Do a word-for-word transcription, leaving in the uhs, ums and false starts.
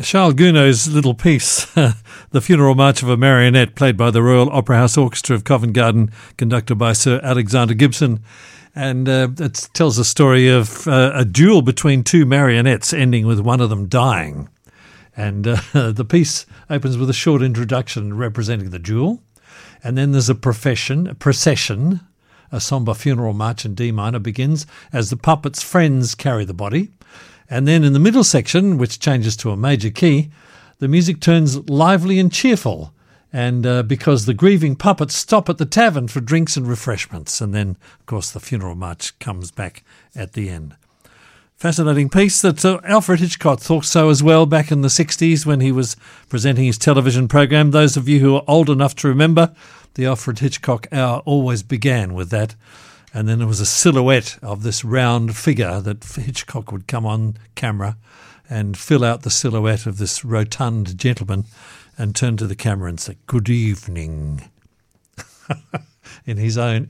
Charles Gounod's little piece, The Funeral March of a Marionette, played by the Royal Opera House Orchestra of Covent Garden, conducted by Sir Alexander Gibson. And uh, it tells the story of uh, a duel between two marionettes, ending with one of them dying. And uh, the piece opens with a short introduction representing the duel. And then there's a profession, a procession, a sombre funeral march in D minor begins as the puppet's friends carry the body. And then in the middle section, which changes to a major key, the music turns lively and cheerful, and uh, because the grieving puppets stop at the tavern for drinks and refreshments. And then, of course, the funeral march comes back at the end. Fascinating piece that uh, Alfred Hitchcock thought so as well back in the sixties when he was presenting his television program. Those of you who are old enough to remember, the Alfred Hitchcock Hour always began with that. And then there was a silhouette of this round figure that Hitchcock would come on camera and fill out the silhouette of this rotund gentleman and turn to the camera and say, "Good evening," in his own